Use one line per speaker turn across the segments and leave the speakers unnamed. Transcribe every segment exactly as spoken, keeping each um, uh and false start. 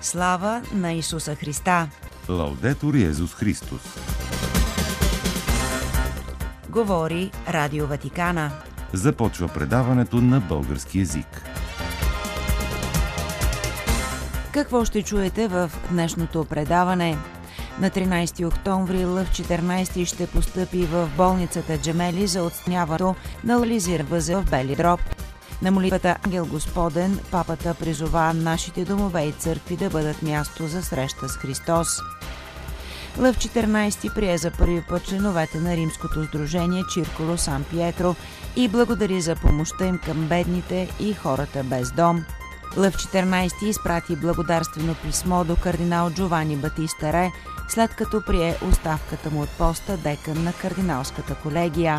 Слава на Исуса Христа!
Лаудетур Йезус Христос!
Говори Радио Ватикана.
Започва предаването на български език.
Какво ще чуете в днешното предаване? На тринайсети октомври Лъв четиринайсети ще постъпи в болницата Джемели за отстраняването на локализиран възел в Бели дроб. На молитвата Ангел Господен папата призова нашите домове и църкви да бъдат място за среща с Христос. Лъв четиринайсети прие за първи път членовете на Римското сдружение Циркуло Сан Пиетро и благодари за помощта им към бедните и хората без дом. Лъв четиринайсети изпрати благодарствено писмо до кардинал Джовани Батиста Ре, след като прие оставката му от поста декан на кардиналската колегия.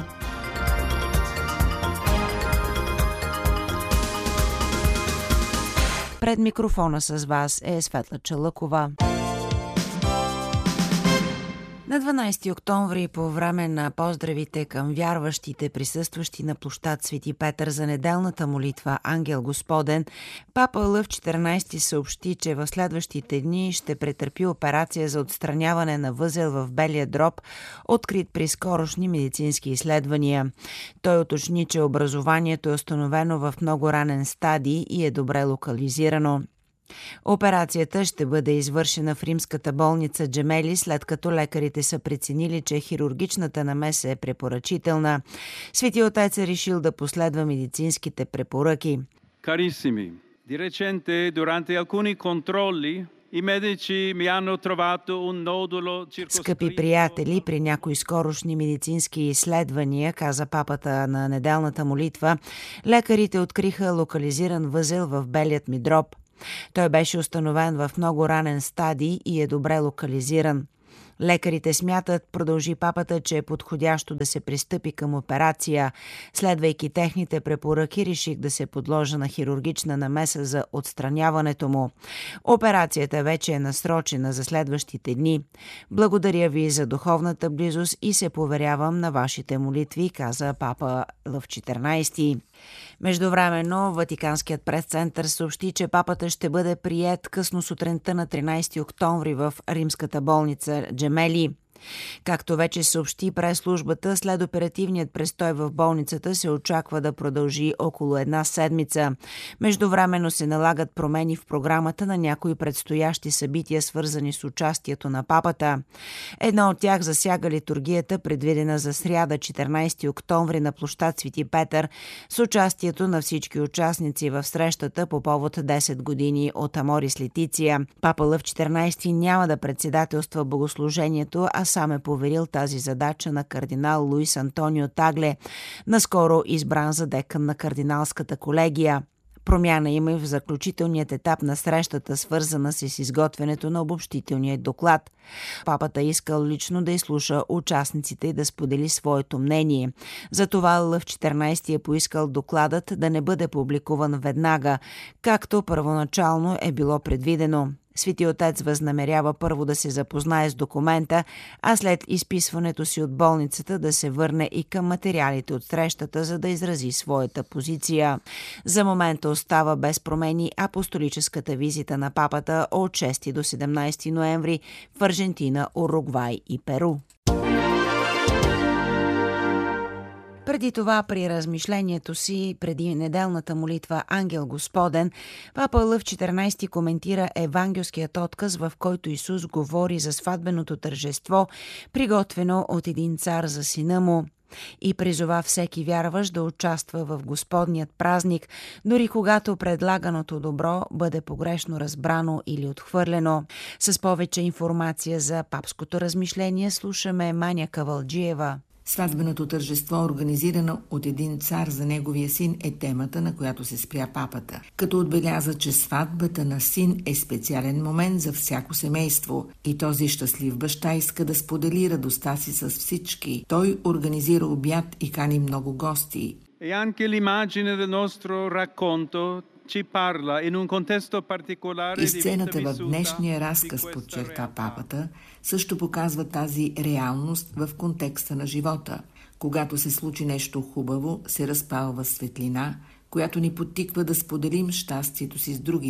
Пред микрофона с вас е Светла Чалъкова. На дванайсети октомври, по време на поздравите към вярващите, присъстващи на площад Свети Петър за неделната молитва Ангел Господен, папа Лъв четиринайсети съобщи, че в следващите дни ще претърпи операция за отстраняване на възел в белия дроб, открит при скорошни медицински изследвания. Той уточни, че образованието е установено в много ранен стадий и е добре локализирано. Операцията ще бъде извършена в римската болница Джемели, след като лекарите са преценили, че хирургичната намеса е препоръчителна. Свети отец е решил да последва медицинските препоръки.
Carissimi, di recente durante alcuni controlli i medici mi hanno trovato un nodulo circoscritto.
Скъпи приятели, при някои скорошни медицински изследвания, каза папата на неделната молитва, лекарите откриха локализиран възел в белият ми дроб. Той беше установен в много ранен стадий и е добре локализиран. Лекарите смятат, продължи папата, че е подходящо да се пристъпи към операция. Следвайки техните препоръки, реших да се подложа на хирургична намеса за отстраняването му. Операцията вече е насрочена за следващите дни. Благодаря ви за духовната близост и се поверявам на вашите молитви, каза папа Лъв четиринайсети. Междувременно Ватиканският пресцентър съобщи, че папата ще бъде приет късно сутринта на тринайсети октомври в римската болница Джемели. Както вече съобщи прес-службата, след оперативният престой в болницата се очаква да продължи около една седмица. Междувременно се налагат промени в програмата на някои предстоящи събития, свързани с участието на папата. Едно от тях засяга литургията, предвидена за сряда, четиринайсети октомври на площад Свети Петър, с участието на всички участници в срещата по повод десет години от Аморис Летиция. Папа Лъв четиринайсети няма да председателства богослужението, а сам е поверил тази задача на кардинал Луис Антонио Тагле, наскоро избран за декан на кардиналската колегия. Промяна има и в заключителният етап на срещата, свързана с изготвянето на обобщителния доклад. Папата искал лично да изслуша участниците и да сподели своето мнение. Затова Лъв четиринайсети е поискал докладът да не бъде публикуван веднага, както първоначално е било предвидено. Свети отец възнамерява първо да се запознае с документа, а след изписването си от болницата да се върне и към материалите от срещата, за да изрази своята позиция. За момента остава без промени апостолическата визита на папата от шести до седемнайсети ноември в Аржентина, Уругвай и Перу. Преди това, при размишлението си, преди неделната молитва Ангел Господен, папа Лъв четиринайсети коментира евангелският отказ, в който Исус говори за сватбеното тържество, приготвено от един цар за сина му, и призова всеки вярващ да участва в Господният празник, дори когато предлаганото добро бъде погрешно разбрано или отхвърлено. С повече информация за папското размишление слушаме Маня Кавалджиева.
Сватбеното тържество, организирано от един цар за неговия син, е темата, на която се спря папата. Като отбеляза, че сватбата на син е специален момент за всяко семейство и този щастлив баща иска да сподели радостта си с всички. Той организира обяд и кани много гости.
E anche l'immagine del nostro racconto ci parla in un contesto particolare.
И сцената в днешния разказ, подчерта папата, също показва тази реалност в контекста на живота. Когато се случи нещо хубаво, се разпалва светлина, която ни подтиква да споделим щастието си с другите.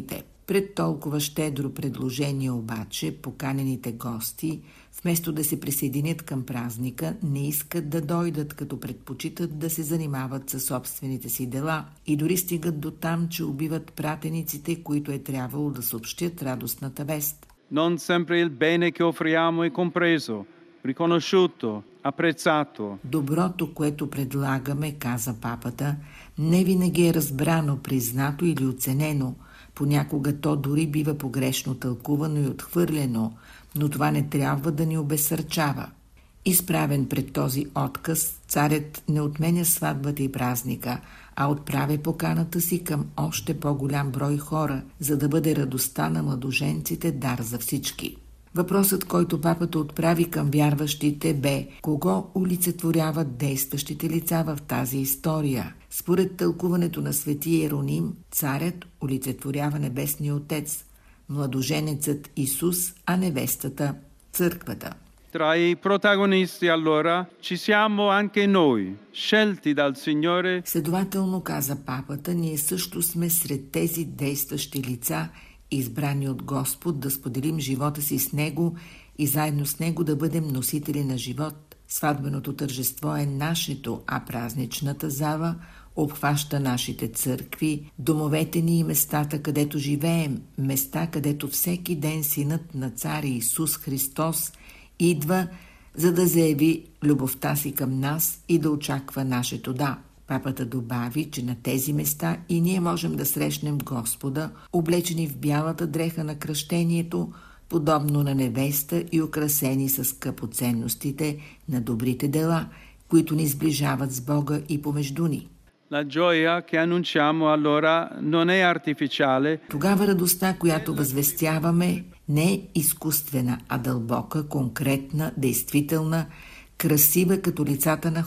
Пред толкова щедро предложение обаче, поканените гости, вместо да се присъединят към празника, не искат да дойдат, като предпочитат да се занимават със собствените си дела и дори стигат до там, че убиват пратениците, които е трябвало да съобщят радостната вест.
Non sempre il bene che offriamo è compreso, riconosciuto, apprezzato.
Доброто, което предлагаме, каза папата, не винаги е разбрано, признато или оценено. Понякога то дори бива погрешно тълкувано и отхвърлено, но това не трябва да ни обезсърчава. Изправен пред този отказ, царят не отменя сватбата и празника, а отправя поканата си към още по-голям брой хора, за да бъде радостта на младоженците дар за всички. Въпросът, който папата отправи към вярващите, бе: кого олицетворяват действащите лица в тази история? Според тълкуването на свети Иероним, царят олицетворява Небесния Отец, младоженецът Исус, а невестата – църквата.
Tra i protagonisti allora ci siamo anche noi, scelti dal Signore.
Следователно, каза папата, ние също сме сред тези действащи лица, избрани от Господ да споделим живота си с Него и заедно с Него да бъдем носители на живот. Сватбеното тържество е нашето, а празничната зала обхваща нашите църкви, домовете ни и местата, където живеем, места, където всеки ден Синът на Царя Исус Христос идва, за да заяви любовта си към нас и да очаква нашето да. Папата добави, че на тези места и ние можем да срещнем Господа, облечени в бялата дреха на кръщението, подобно на невеста и украсени с скъпоценностите на добрите дела, които ни сближават с Бога и помежду ни.
La gioia che annunciamo allora non è artificiale.
Тогава радостта, която възвестяваме, не е изкуствена, а дълбока, конкретна, действителна, красива като лицата на